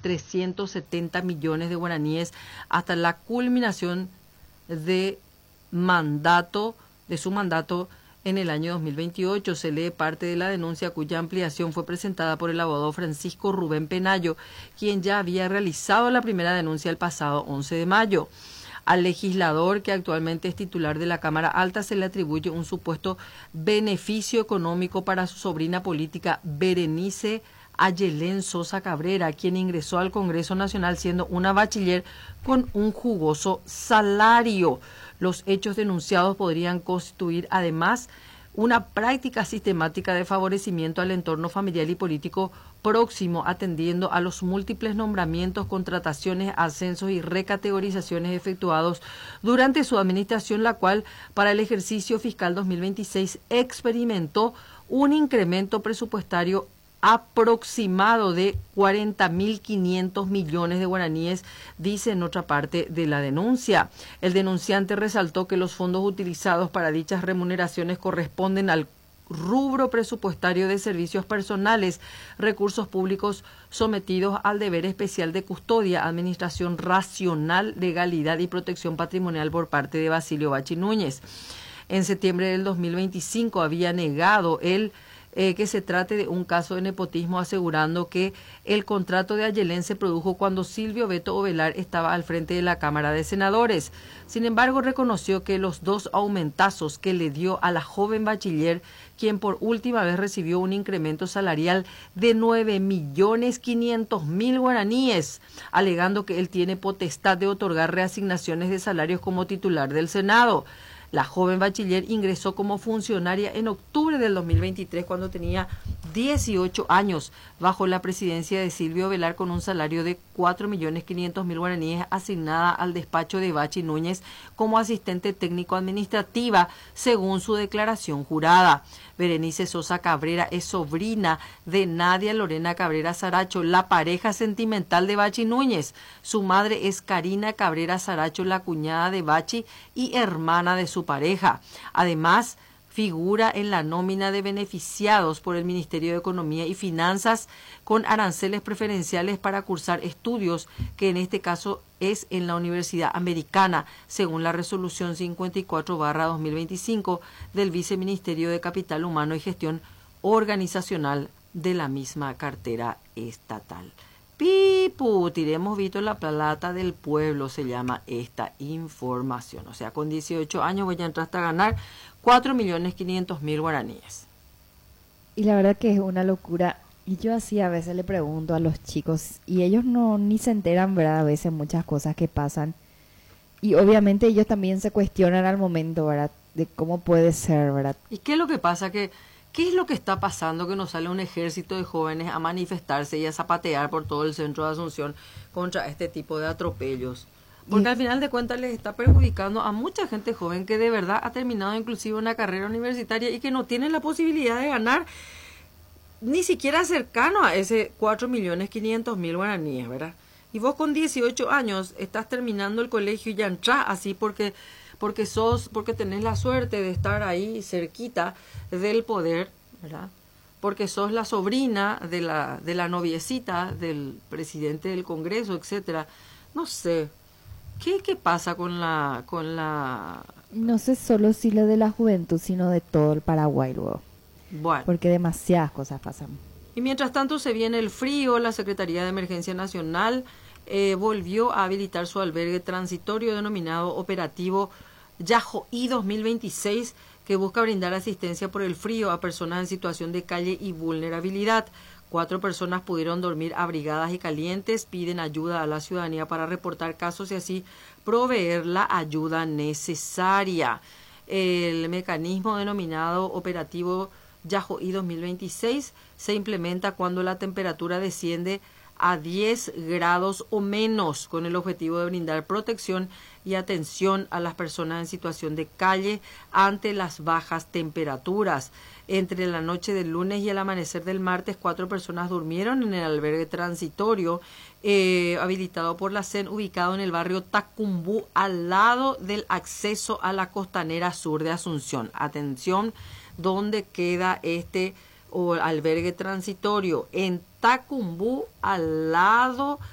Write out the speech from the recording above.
370 millones de guaraníes hasta la culminación de su mandato en el año 2028. Se lee parte de la denuncia cuya ampliación fue presentada por el abogado Francisco Rubén Penayo, quien ya había realizado la primera denuncia el pasado 11 de mayo. Al legislador, que actualmente es titular de la Cámara Alta, se le atribuye un supuesto beneficio económico para su sobrina política Berenice Ayelén Sosa Cabrera, quien ingresó al Congreso Nacional siendo una bachiller con un jugoso salario. Los hechos denunciados podrían constituir además una práctica sistemática de favorecimiento al entorno familiar y político próximo, atendiendo a los múltiples nombramientos, contrataciones, ascensos y recategorizaciones efectuados durante su administración, la cual para el ejercicio fiscal 2026 experimentó un incremento presupuestario aproximado de 40.500 millones de guaraníes, dice en otra parte de la denuncia. El denunciante resaltó que los fondos utilizados para dichas remuneraciones corresponden al rubro presupuestario de servicios personales, recursos públicos sometidos al deber especial de custodia, administración racional, legalidad y protección patrimonial por parte de Basilio Bachi Núñez. En septiembre del 2025 había negado que se trate de un caso de nepotismo, asegurando que el contrato de Ayelén se produjo cuando Silvio Beto Ovelar estaba al frente de la Cámara de Senadores. Sin embargo, reconoció que los dos aumentazos que le dio a la joven bachiller, quien por última vez recibió un incremento salarial de 9.500.000 guaraníes, alegando que él tiene potestad de otorgar reasignaciones de salarios como titular del Senado. La joven bachiller ingresó como funcionaria en octubre del 2023, cuando tenía 18 años, bajo la presidencia de Silvio Velar, con un salario de 4.500.000 guaraníes, asignada al despacho de Bachi Núñez como asistente técnico administrativa, según su declaración jurada. Berenice Sosa Cabrera es sobrina de Nadia Lorena Cabrera Saracho, la pareja sentimental de Bachi Núñez. Su madre es Karina Cabrera Saracho, la cuñada de Bachi y hermana de su pareja. Además, figura en la nómina de beneficiados por el Ministerio de Economía y Finanzas con aranceles preferenciales para cursar estudios, que en este caso es en la Universidad Americana, según la resolución 54/2025 del Viceministerio de Capital Humano y Gestión Organizacional de la misma cartera estatal. Pipu, tiremos Vito la plata del pueblo, se llama esta información. O sea, con 18 años voy a entrar hasta ganar 4.500.000 guaraníes. Y la verdad que es una locura. Y yo así a veces le pregunto a los chicos, y ellos ni se enteran, ¿verdad? A veces muchas cosas que pasan. Y obviamente ellos también se cuestionan al momento, ¿verdad? De cómo puede ser, ¿verdad? ¿Y qué es lo que pasa? ¿Qué es lo que está pasando que nos sale un ejército de jóvenes a manifestarse y a zapatear por todo el centro de Asunción contra este tipo de atropellos? Porque al final de cuentas les está perjudicando a mucha gente joven que de verdad ha terminado inclusive una carrera universitaria y que no tiene la posibilidad de ganar ni siquiera cercano a ese 4.500.000 guaraníes, ¿verdad? Y vos con 18 años estás terminando el colegio y ya entrás así porque tenés la suerte de estar ahí cerquita del poder, ¿verdad? Porque sos la sobrina de la noviecita del presidente del Congreso, etcétera. No sé. ¿Qué pasa con la...? No sé solo si lo de la juventud, sino de todo el Paraguay luego. Bueno. Porque demasiadas cosas pasan. Y mientras tanto se viene el frío, la Secretaría de Emergencia Nacional volvió a habilitar su albergue transitorio denominado Operativo Yajoí 2026, que busca brindar asistencia por el frío a personas en situación de calle y vulnerabilidad. 4 personas pudieron dormir abrigadas y calientes. Piden ayuda a la ciudadanía para reportar casos y así proveer la ayuda necesaria. El mecanismo denominado Operativo Yajoí 2026 se implementa cuando la temperatura desciende a 10 grados o menos, con el objetivo de brindar protección y atención a las personas en situación de calle ante las bajas temperaturas. Entre la noche del lunes y el amanecer del martes, 4 personas durmieron en el albergue transitorio habilitado por la CEN, ubicado en el barrio Tacumbú, al lado del acceso a la costanera sur de Asunción. Atención, ¿dónde queda este albergue transitorio? En Tacumbú, al lado